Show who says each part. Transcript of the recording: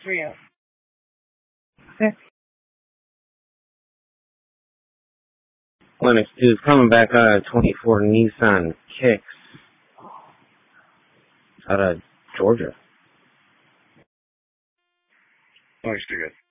Speaker 1: for you.
Speaker 2: Okay. Lennox 2 is coming back on a 24 Nissan Kicks out of Georgia.
Speaker 3: Nice to get.